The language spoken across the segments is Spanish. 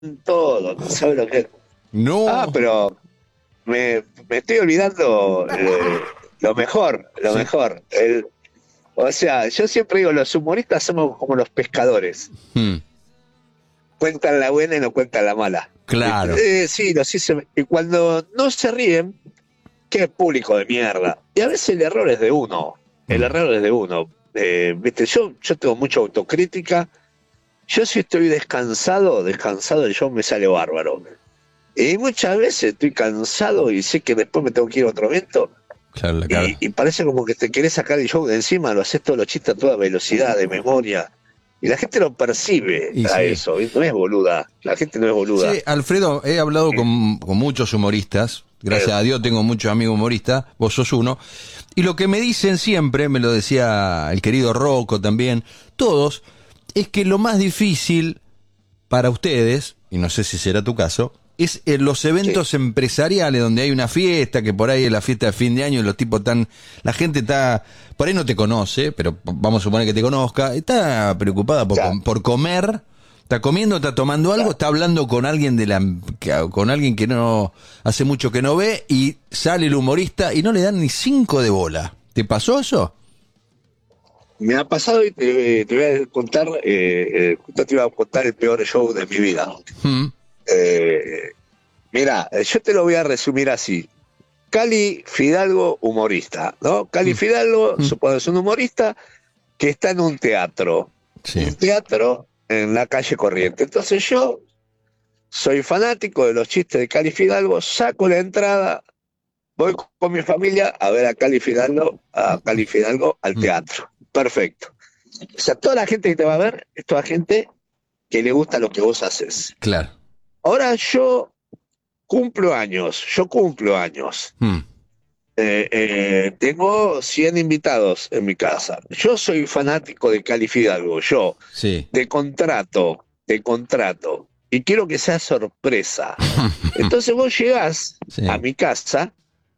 todo, no sabes lo que es. Ah, No. pero me estoy olvidando lo mejor, lo Sí. mejor. O sea, yo siempre digo, los humoristas somos como los pescadores. Mm, Cuentan la buena y no cuentan la mala. claro. ¿Viste? Sí, y cuando no se ríen, qué público de mierda. Y a veces el error es de uno. El Mm, error es de uno. ¿Viste? Yo tengo mucha autocrítica. Yo si estoy descansado el show me sale bárbaro. Y muchas veces estoy cansado y sé que después me tengo que ir a otro evento claro, la cara. y parece como que te querés sacar el show de encima, lo haces todos los chistes a toda velocidad, de memoria. Y la gente lo percibe Y a sí. eso, ¿viste? No es boluda, la gente no es boluda. Sí, Alfredo, he hablado con muchos humoristas. Gracias a Dios tengo muchos amigos humoristas. Vos sos uno. Y lo que me dicen siempre, me lo decía el querido Rocco también, todos, es que lo más difícil para ustedes, y no sé si será tu caso, es en los Sí, eventos empresariales donde hay una fiesta, que por ahí es la fiesta de fin de año y los tipos están, la gente está, por ahí no te conoce, pero vamos a suponer que te conozca, está preocupada ya, por comer, está comiendo, está tomando algo, ya. está hablando con alguien con alguien que no, hace mucho que no ve, y sale el humorista y no le dan ni 5 de bola. ¿Te pasó eso? Me ha pasado y te voy a contar, justo te iba a contar el peor show de mi vida. Mm, Eh, Mira, yo te lo voy a resumir así. Cali Fidalgo, humorista, ¿no? Cali mm, Fidalgo, mm. supongo es un humorista que está en Sí. un teatro en la calle Corriente. Entonces yo soy fanático de los chistes de Cali Fidalgo, saco la entrada, voy con mi familia a ver a Cali Fidalgo al Mm, teatro. Perfecto. O sea, toda la gente que te va a ver es toda gente que le gusta lo que vos haces. claro. Ahora yo cumplo años. Mm, Tengo 100 invitados en mi casa. Yo soy fanático de Cali Fidalgo, yo sí. te contrato, y quiero que sea sorpresa. Entonces vos llegás a Sí. mi casa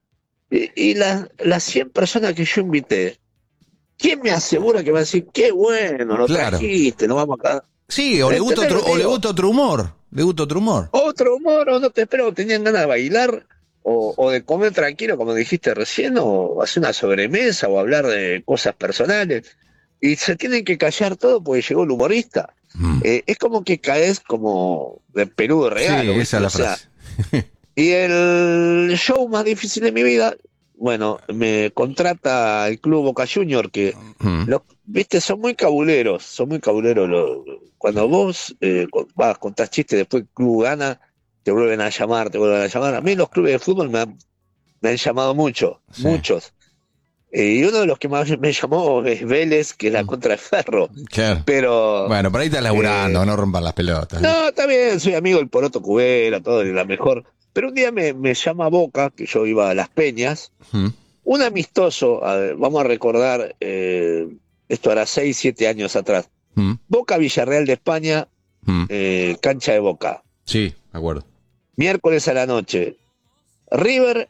y las 100 personas que yo invité, ¿quién me asegura que va a decir, qué bueno, lo Claro. trajiste, no vamos acá? Sí, o le gusta ¿Entendés lo otro, que te o le digo? gusta otro humor. Le gusta otro humor. Otro humor, o no te espero, tenían ganas de bailar, o de comer tranquilo, como dijiste recién, o hacer una sobremesa, o hablar de cosas personales. Y se tienen que callar todo porque llegó el humorista. Mm. Es como que caes como de peludo Sí, regalo, esa ¿viste? es O la sea, frase. y el show más difícil de mi vida, bueno, me contrata el Club Boca Junior, que, Mm, viste, son muy cabuleros. Cuando vos vas, contás chistes, después el club gana, te vuelven a llamar, te vuelven a llamar. A mí los clubes de fútbol me han llamado mucho, sí. muchos. Y uno de los que más me llamó es Vélez, que es la Mm, contra de Ferro. claro. Pero, Bueno, por ahí estás eh, laburando, no rompan las pelotas, ¿viste? no, está bien, soy amigo del Poroto Cubera, todo, de la mejor. Pero un día me llama Boca, que yo iba a Las Peñas, Mm, un amistoso, vamos a recordar, esto era 6 7 años atrás. mm, Boca Villarreal de España, mm. cancha de Boca. Sí, me acuerdo. Miércoles a la noche. River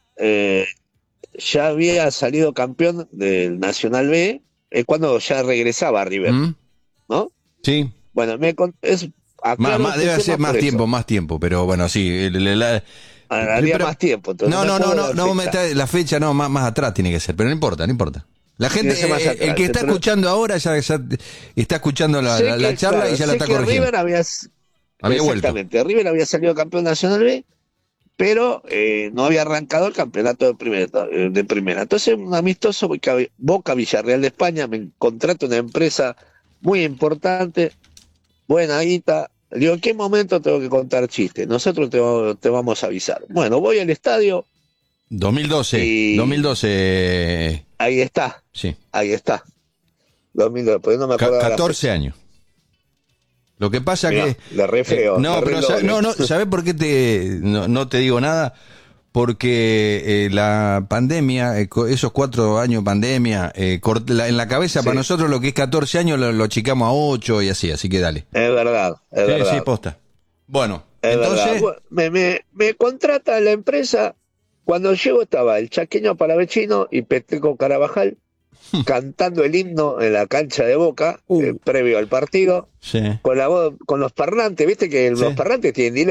ya había salido campeón del Nacional B, cuando ya regresaba a River, Mm, ¿no? sí. Bueno, aclaro este Debe ser tema por eso. más tiempo, pero bueno, sí. Haría Pero, más tiempo, entonces no no, me no, no, acuerdo de no, la no, fecha. la fecha no, más atrás tiene que ser, pero no importa, no importa. La Tiene gente, que ser más el atrás. que está escuchando ahora ya está escuchando la charla y Claro, ya la sé está que corrigiendo. Había vuelto. exactamente, River había salido campeón nacional B, pero no había arrancado el campeonato de primera. Entonces, un amistoso, Boca Villarreal de España, me contrata una empresa muy importante, buena guita. Le digo, ¿en qué momento tengo que contar chistes? Nosotros te vamos a avisar. Bueno, voy al estadio 2012, y 2012, ahí está, sí. ahí está. 2002, pues no me acordaba la 14 fecha. años. Lo que pasa Mirá, que le re feo, le no, re el pero doble. no, ¿sabés por qué no te digo nada? Porque la pandemia, esos 4 años de pandemia, en la cabeza para Sí, nosotros lo que es 14 años lo achicamos a 8 y así que dale. es verdad, es Sí, sí, verdad, posta. Bueno, es verdad. entonces, Bueno, me contrata la empresa. Cuando llego estaba el chaqueño palavecino y Peteco Carabajal. cantando el himno en la cancha de Boca, previo al partido, Sí. con la voz, con los parlantes, viste que Sí. los parlantes tienen delay.